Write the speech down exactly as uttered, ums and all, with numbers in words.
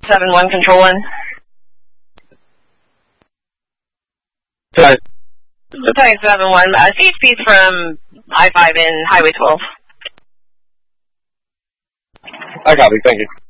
seven one, Control one. Sorry. Sorry, seven one. Uh, C H P's from I five in Highway twelve. I copy, thank you.